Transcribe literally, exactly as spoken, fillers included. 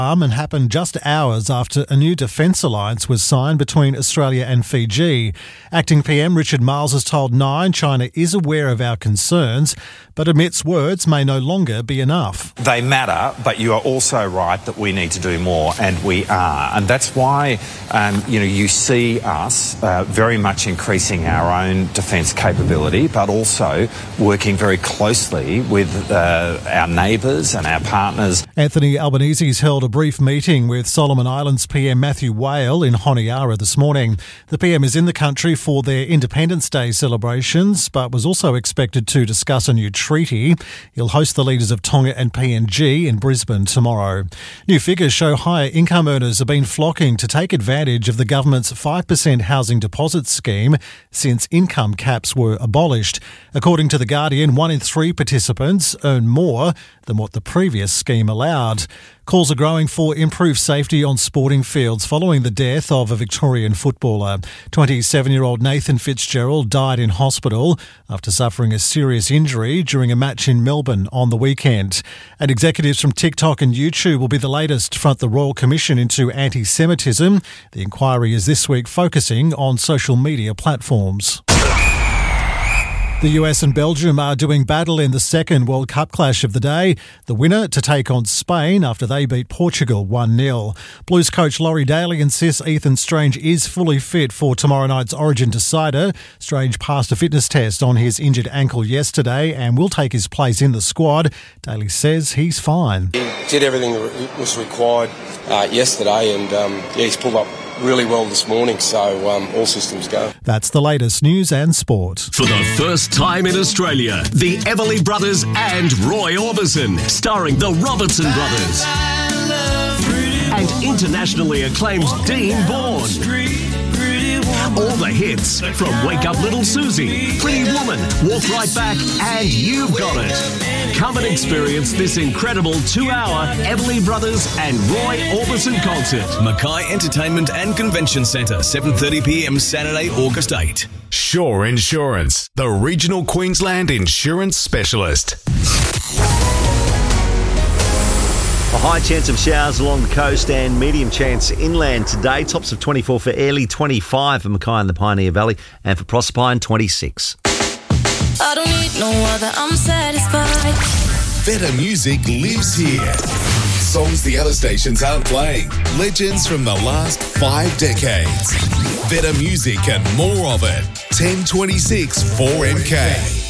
and happened just hours after a new defence alliance was signed between Australia and Fiji. Acting P M Richard Marles has told Nine China is aware of our concerns, but admits words may no longer be enough. They matter, but you are also right that we need to do more, and we are. And that's why um, you know, you see us uh, very much increasing our own defence capability, but also working very closely with uh, our neighbours and our partners. Anthony Albanese's held a brief meeting with Solomon Islands P M Matthew Whale in Honiara this morning. The P M is in the country for their Independence Day celebrations, but was also expected to discuss a new treaty. He'll host the leaders of Tonga and P N G in Brisbane tomorrow. New figures show higher income earners have been flocking to take advantage of the government's five percent housing deposit scheme since income caps were abolished. According to The Guardian, one in three participants earn more than what the previous scheme allowed. Calls are growing for improved safety on sporting fields following the death of a Victorian footballer. twenty-seven-year-old Nathan Fitzgerald died in hospital after suffering a serious injury during a match in Melbourne on the weekend. And executives from TikTok and YouTube will be the latest to front the Royal Commission into anti-Semitism. The inquiry is this week focusing on social media platforms. The U S and Belgium are doing battle in the second World Cup clash of the day. The winner to take on Spain after they beat Portugal one nil. Blues coach Laurie Daly insists Ethan Strange is fully fit for tomorrow night's Origin decider. Strange passed a fitness test on his injured ankle yesterday and will take his place in the squad. Daly says he's fine. He did everything that was required uh, yesterday and um, yeah, he's pulled up really well this morning, so um, all systems go. That's the latest news and sport. For the first time in Australia, the Everly Brothers and Roy Orbison, starring the Robertson Brothers. And internationally acclaimed Dean Bourne. All the hits from Wake Up Little Susie, Pretty Woman, Walk Right Back, and You've Got It. Come and experience this incredible two-hour Everly Brothers and Roy Orbison concert. Mackay Entertainment and Convention Centre, seven thirty p m Saturday, August eighth. Shore Insurance, the regional Queensland insurance specialist. A high chance of showers along the coast and medium chance inland today. Tops of twenty-four for Airlie, twenty-five for Mackay and the Pioneer Valley, and for Proserpine, twenty-six. I don't need no other, I'm satisfied. Better music lives here. Songs the other stations aren't playing. Legends from the last five decades. Better music and more of it. ten twenty-six four M K.